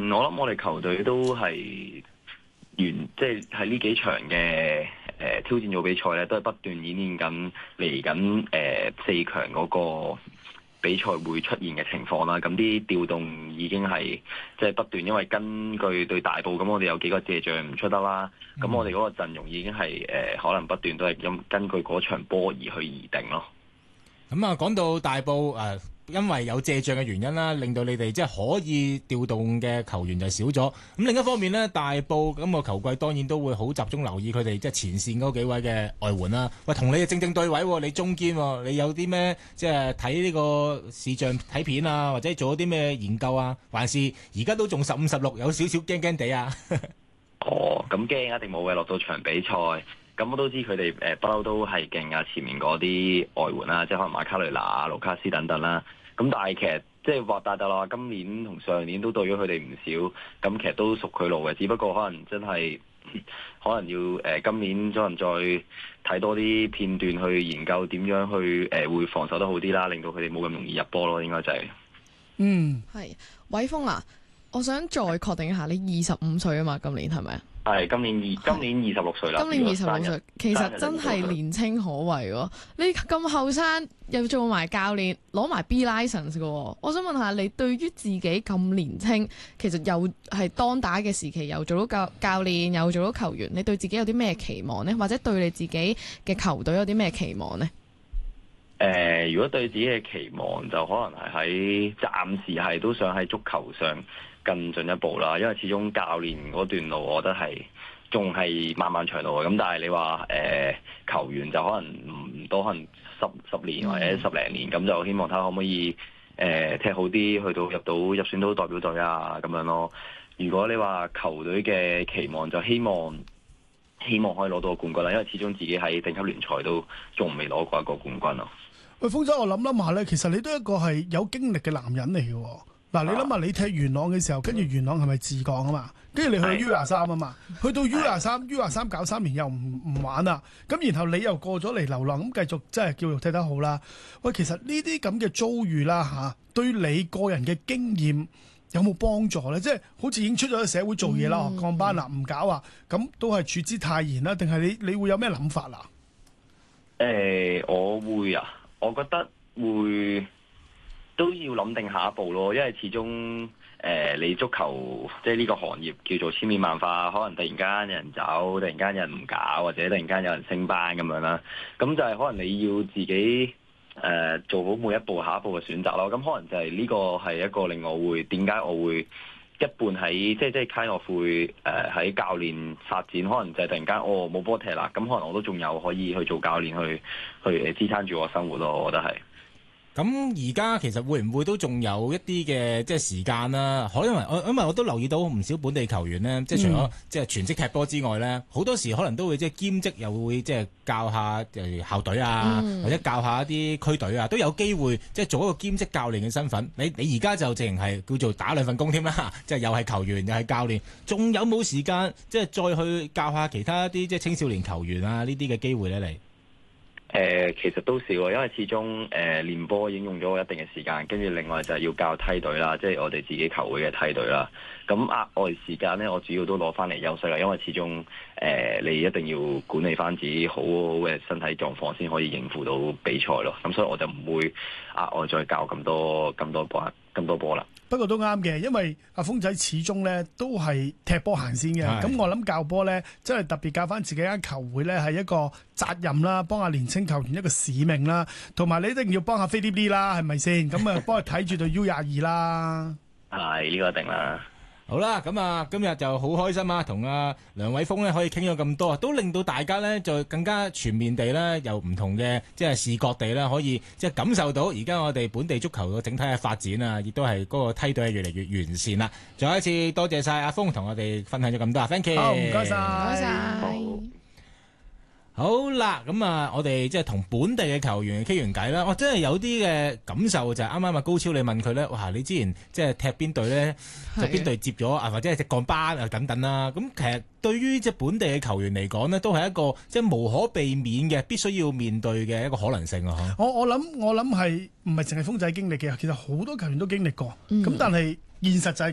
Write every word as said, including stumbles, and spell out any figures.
嗯，我諗我哋球隊都係完，即係喺呢幾場嘅誒、呃、挑戰組比賽咧，都係不斷演練緊嚟緊誒四強嗰個比賽會出現嘅情況啦。咁啲調動已經係即係不斷，因為根據對大埔咁，我哋有幾個借將唔出得啦。咁、嗯、我哋嗰個陣容已經係誒、呃、可能不斷都係咁根據嗰場波而去擬定咯。 咁啊，講到大埔誒。呃因為有借將嘅原因啦，令到你哋即係可以調動嘅球員就少咗。咁另一方面呢，大埔咁個球季當然都會好集中留意佢哋即係前線嗰幾位嘅外援啦。喂，同你哋正正對位，你中堅，你有啲咩即係睇呢個視像睇片啊，或者做咗啲咩研究啊？還是而家都仲十五十六，有少少驚驚地啊？ 哦，咁驚一定冇嘅，落到場比賽。咁我都知佢哋誒不嬲都係勁啊！前面嗰啲外援啦，即係可能馬卡雷拿啊、盧卡斯等等啦。咁但係其實即係話大大話，今年同上年都對咗佢哋唔少。咁其實都熟佢路嘅，只不過可能真係可能要誒、呃、今年可能再睇多啲片段去研究點樣去誒、呃、會防守得好啲啦，令到佢哋冇咁容易入波咯。應該就係、是、 嗯係偉峰啊，我想再確定一下，你二十五歲啊嘛？今年係咪啊？ 係今年二今年二十六歲啦。 今年二十六歲，其實真係年青可畏喎。你咁後生又做埋教練，攞埋 B license 嘅。我想問下你，對於自己咁年青，其實又係當打嘅時期，又做到教教練，又做到球員，你對自己有啲咩期望呢？或者對你自己嘅球隊有啲咩期望呢？ 誒、呃，如果對自己嘅期望，就可能係喺暫時係都想喺足球上更進一步啦，因為始終教練嗰段路，我覺得係仲係漫漫長路嘅。咁但係你話誒、呃、球員就可能唔多，可能十十年或者十零年，咁、嗯、就希望睇下可唔可以誒、呃、踢好啲，去到入到入選到代表隊啊咁樣咯。如果你話球隊嘅期望，就希望希望可以攞到個冠軍啦，因為始終自己喺頂級聯賽都仲未攞過一個冠軍咯。 喂，鋒仔，我諗諗下咧，其實你都係一個係有經歷嘅男人嚟嘅。嗱，你諗下，你踢元朗嘅時候，跟住元朗係咪自降啊嘛？跟住你去到 U 廿三啊嘛，去到 U 廿三 U 廿三搞三年又唔唔玩啦，咁然後你又過咗嚟流浪，咁繼續即係叫做踢得好啦。喂，其實呢啲咁嘅遭遇啦嚇，對你個人嘅經驗有冇幫助咧？即係好似已經出咗去社會做嘢啦，降、嗯、班啦，唔搞啊，咁都係處之泰然啦。定係你你會有咩諗法啊？ 誒、呃，我會啊，我覺得會。都要諗定下一步咯，因為始終誒、呃、你足球即係呢個行業叫做千變萬化，可能突然間有人走，突然間有人唔搞，或者突然間有人升班咁樣啦。咁就係可能你要自己誒、呃、做好每一步下一步嘅選擇咯。咁可能就係呢個係一個令我會點解我會一半喺即係即係 kind of 會誒喺教練發展，可能就係突然間哦冇波踢啦，咁可能我都仲有可以去做教練去去支撐住我生活咯。我覺得係。 咁而家其實會唔會都仲有一啲嘅即係時間啦？可能因為我因為我都留意到唔少本地球員呢，即係除咗即係全職踢波之外呢，好多時可能都會即係兼職，又會即係教下誒校隊啊，嗯、或者教下一啲區隊啊，都有機會即係做一個兼職教練嘅身份。你你而家就淨係叫做打兩份工添啦，即係又係球員又係教練，仲有冇時間即係再去教下其他一啲即係青少年球員啊呢啲嘅機會呢？你？ 誒、呃、其實都少，因為始終誒、呃、練波已經用咗一定嘅時間，跟住另外就係要教梯隊啦，即係我哋自己球會嘅梯隊啦。咁額外時間咧，我主要都攞翻嚟休息啦，因為始終誒、呃、你一定要管理翻自己好好嘅身體狀況，先可以應付到比賽咯。咁所以我就唔會額外再教咁多咁多波咁多波啦。 不過都啱嘅，因為阿鋒仔始終咧都係踢波行先嘅。咁我諗教波咧，真係特別教翻自己間球會咧，係一個責任啦，幫下年青球員一個使命啦，同埋你一定要幫下菲啲啲啦，係咪先？咁啊，幫佢睇住對 U 廿二啦。 係呢個一定啦。 好啦，咁啊，今日就好開心啊，同阿梁偉峰咧可以傾咗咁多，都令到大家咧就更加全面地咧，由唔同嘅即係視角地咧，可以即係感受到而家我哋本地足球嘅整體嘅發展啊，亦都係嗰個梯隊係越嚟越完善啦。再一次多謝晒阿峰同我哋分享咗咁多 ，thank you， 好唔該晒， 唔該晒。好啦，咁啊，我哋即係同本地嘅球員傾完偈啦，我真係有啲嘅感受就係啱啱啊高超你問佢咧，哇！你之前即係踢邊隊咧，就邊隊接咗啊，或者係隻降班啊等等啦。咁其實對於即係本地嘅球員嚟講呢，都係一個即係無可避免嘅，必須要面對嘅一個可能性啊！ 我我諗我諗係唔係淨係鋒仔經歷嘅，其實好多球員都經歷過。咁、嗯、但係現實就係